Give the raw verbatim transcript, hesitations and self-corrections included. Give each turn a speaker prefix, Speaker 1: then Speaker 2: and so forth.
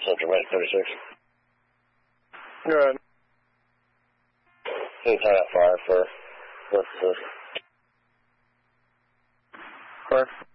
Speaker 1: Central Rank thirty-six.
Speaker 2: Good.
Speaker 1: Any time at fire for what's this?
Speaker 2: Fire.